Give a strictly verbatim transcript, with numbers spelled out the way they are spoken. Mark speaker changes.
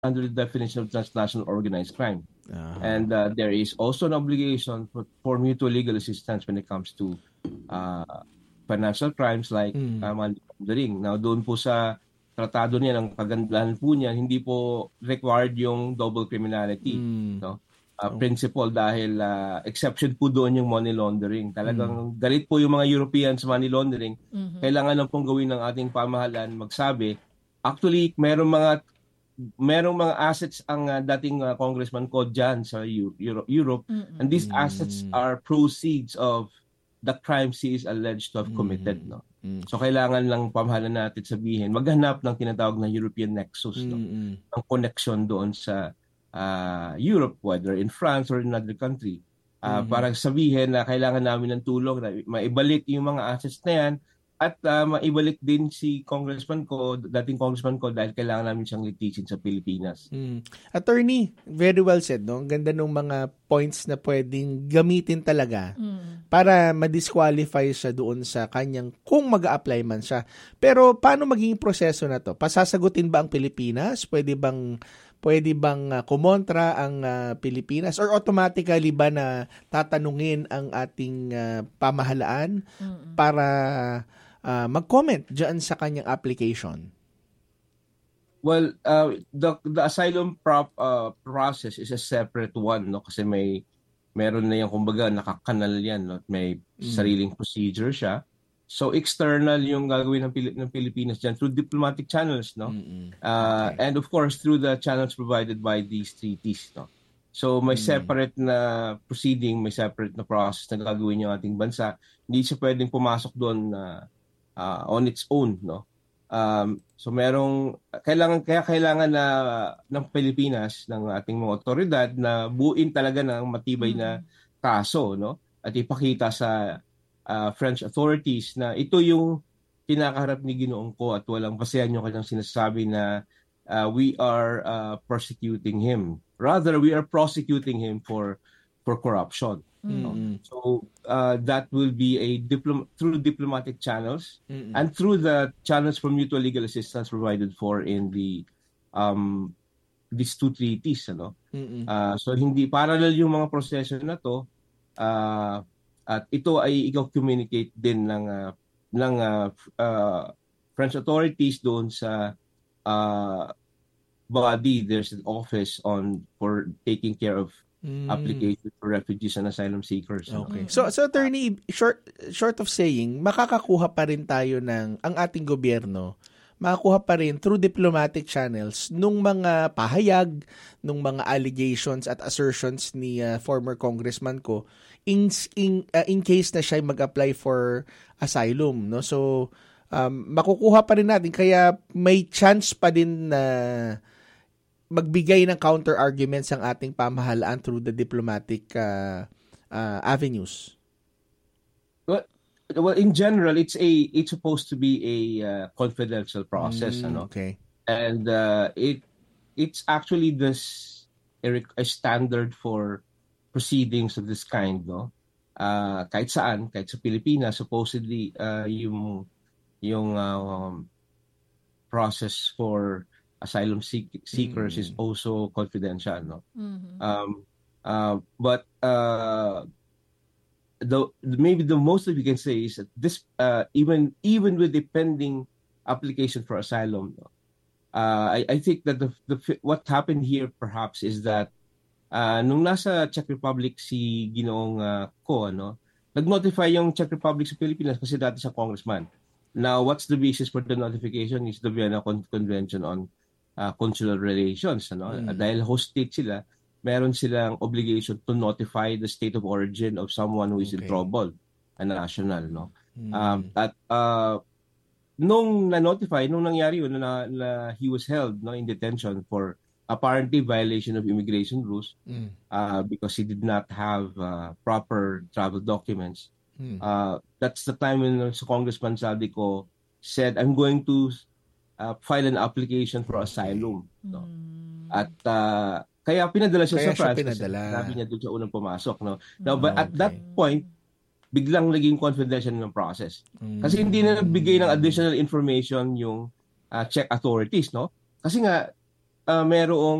Speaker 1: under the definition of transnational organized crime.
Speaker 2: Uh-huh.
Speaker 1: And uh, there is also an obligation for, for mutual legal assistance when it comes to uh, financial crimes like
Speaker 2: Mm.
Speaker 1: uh, money laundering. Now, doon po sa tratado niya, ang kagandahan po niya, hindi po required yung double criminality.
Speaker 2: Mm.
Speaker 1: No? Uh, principle dahil uh, exception po doon yung money laundering. Talagang
Speaker 2: Mm.
Speaker 1: galit po yung mga Europeans money laundering.
Speaker 3: Mhm.
Speaker 1: Kailangan lang pong gawin ng ating pamahalaan magsabi. Actually, merong mga merong mga assets ang uh, dating uh, congressman ko dyan sa Eu- Euro- Europe.
Speaker 3: Mm-mm.
Speaker 1: And these
Speaker 2: Mm.
Speaker 1: assets are proceeds of the crimes he is alleged to have committed. No?
Speaker 2: Mm.
Speaker 1: So kailangan lang pamahalaan natin sabihin, maghanap ng tinatawag na European nexus. No?
Speaker 2: Mm.
Speaker 1: Ang connection doon sa uh, Europe, whether in France or in another country. Uh,
Speaker 2: Mhm.
Speaker 1: Para sabihin na kailangan namin ng tulong na maibalik yung mga assets na yan at uh, maibalik din si congressman ko, dating congressman ko dahil kailangan namin siyang litisin sa Pilipinas.
Speaker 2: Mm. Attorney, very well said, no? Ang ganda ng mga points na pwedeng gamitin talaga
Speaker 3: Mm.
Speaker 2: para ma-disqualify siya doon sa kanyang kung mag-a-apply man siya. Pero paano magiging proseso na to? Pasasagutin ba ang Pilipinas? Pwede bang pwede bang uh, kumontra ang uh, Pilipinas or automatically ba na tatanungin ang ating uh, pamahalaan
Speaker 3: Mm-mm.
Speaker 2: para uh, mag-comment diyan sa kanyang application?
Speaker 1: Well, uh, the the asylum prop, uh, process is a separate one, no? Kasi may meron na yan, kumbaga, nakakanal yan, no? May
Speaker 2: Mm.
Speaker 1: sariling procedure siya. So, external yung gagawin ng, Pili- ng Pilipinas dyan through diplomatic channels, no?
Speaker 2: Mm-mm.
Speaker 1: Uh,
Speaker 2: Okay.
Speaker 1: And of course, through the channels provided by these treaties, no? So, may
Speaker 2: Mm.
Speaker 1: separate na proceeding, may separate na process na gagawin yung ating bansa. Hindi siya pwedeng pumasok doon na uh, on its own, no? Um, so merong kailangan kaya kailangan na ng Pilipinas ng ating mga otoridad na buuin talaga ng matibay na kaso, no? At ipakita sa uh, French authorities na ito yung kinakaharap ni Ginoong ko at walang basehan yung kanyang sinasabi na uh, we are uh, persecuting him. Rather, we are prosecuting him for for corruption.
Speaker 2: Mm-mm.
Speaker 1: So uh, that will be a diplom- through diplomatic channels
Speaker 2: Mm-mm.
Speaker 1: and through the channels for mutual legal assistance provided for in the um, these two treaties. Ano?
Speaker 2: Mm-mm.
Speaker 1: Uh, so hindi parallel yung mga proseso na to uh, at ito ay i-communicate din ng uh, ng uh, uh, French authorities doon sa uh, body. There's an office on for taking care of
Speaker 2: Mm.
Speaker 1: application for refugees and asylum seekers. ano?
Speaker 2: Okay. So, so attorney, short short of saying, makakakuha pa rin tayo ng ang ating gobyerno, makakuha pa rin through diplomatic channels nung mga pahayag, nung mga allegations at assertions ni uh, former congressman ko in in uh, in case na siya mag-apply for asylum, no? So, um, makukuha pa rin natin kaya may chance pa din na magbigay ng counter-arguments ang ating pamahalaan through the diplomatic uh, uh, avenues.
Speaker 1: Well, well, in general, it's a it's supposed to be a uh, confidential process,
Speaker 2: Mm,
Speaker 1: ano?
Speaker 2: okay.
Speaker 1: And uh, it it's actually this a, re- a standard for proceedings of this kind, no? Uh, kahit saan, kahit sa Pilipinas, supposedly uh, yung yung um, process for asylum seek- seekers
Speaker 2: Mm.
Speaker 1: is also confidential, no?
Speaker 3: Mhm.
Speaker 1: Um, uh, but uh, the maybe the most that we can say is that this uh, even even with the pending application for asylum, uh, I, I think that the, the what happened here perhaps is that uh, nung nasa Czech Republic si Ginoong uh, Ko, ano, nag-notify yung Czech Republic sa Pilipinas kasi dati sa congressman. Now, what's the basis for the notification is the Vienna Con- Convention on uh, Consular Relations. Ano?
Speaker 2: Mm.
Speaker 1: Uh, dahil host state sila, meron silang obligation to notify the state of origin of someone who is in
Speaker 2: Okay.
Speaker 1: trouble, a national. No?
Speaker 2: Mm.
Speaker 1: Um, at uh, nung na-notify, nung nangyari yun, na, na he was held no, in detention for apparently violation of immigration rules
Speaker 2: Mm.
Speaker 1: uh, because he did not have uh, proper travel documents.
Speaker 2: Mm.
Speaker 1: Uh, that's the time when uh, Congressman Saldico said, I'm going to uh, file an application for asylum. No? At uh, kaya pinadala siya
Speaker 2: Kaya
Speaker 1: sa
Speaker 2: siya
Speaker 1: France
Speaker 2: pinadala.
Speaker 1: kasi sinabi niya doon sa unang pumasok. No? Now, but at
Speaker 2: Okay.
Speaker 1: that point, biglang naging confidential ng process.
Speaker 2: Mm.
Speaker 1: Kasi hindi na nagbigay ng additional information yung uh, Czech authorities. No? Kasi nga, uh, merong